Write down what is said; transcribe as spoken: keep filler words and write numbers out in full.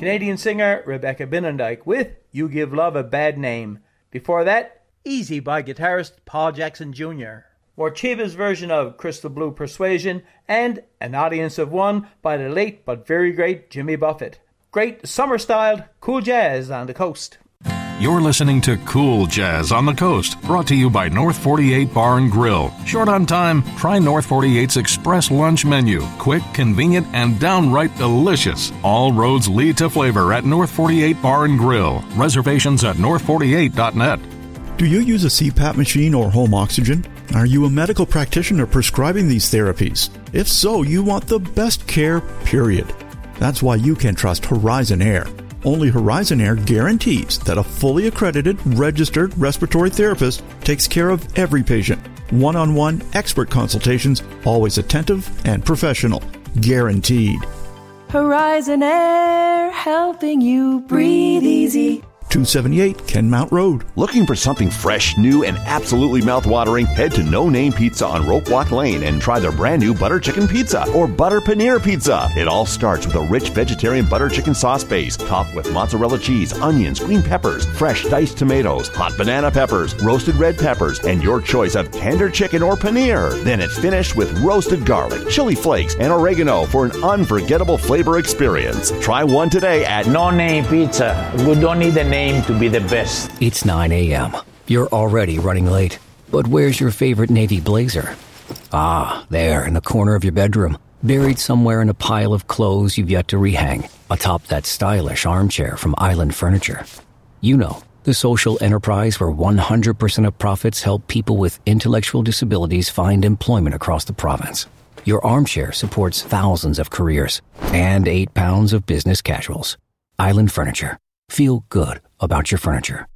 Canadian singer Rebecca Binnendyke with You Give Love a Bad Name. Before that, Easy by guitarist Paul Jackson Junior Warchiva's version of Crystal Blue Persuasion, and An Audience of One by the late but very great Jimmy Buffett. Great summer-styled cool jazz on the coast. You're listening to Cool Jazz on the Coast, brought to you by North forty-eight Bar and Grill. Short on time? Try North forty-eight's Express Lunch Menu. Quick, convenient, and downright delicious. All roads lead to flavor at North forty-eight Bar and Grill. Reservations at north forty-eight dot net. Do you use a C PAP machine or home oxygen? Are you a medical practitioner prescribing these therapies? If so, you want the best care, period. That's why you can trust Horizon Air. Only Horizon Air guarantees that a fully accredited, registered respiratory therapist takes care of every patient. One-on-one expert consultations, always attentive and professional. Guaranteed. Horizon Air, helping you breathe easy. two seventy-eight Kenmount Road. Looking for something fresh, new, and absolutely mouth-watering? Head to No Name Pizza on Rope Walk Lane and try their brand new butter chicken pizza or butter paneer pizza. It all starts with a rich vegetarian butter chicken sauce base, topped with mozzarella cheese, onions, green peppers, fresh diced tomatoes, hot banana peppers, roasted red peppers, and your choice of tender chicken or paneer. Then it's finished with roasted garlic, chili flakes, and oregano for an unforgettable flavor experience. Try one today at No Name Pizza. We don't need a name to be the best. It's nine a.m. You're already running late. But where's your favorite navy blazer? Ah, there in the corner of your bedroom, buried somewhere in a pile of clothes you've yet to rehang, atop that stylish armchair from Island Furniture. You know, the social enterprise where one hundred percent of profits help people with intellectual disabilities find employment across the province. Your armchair supports thousands of careers and eight pounds of business casuals. Island Furniture. Feel good about your furniture.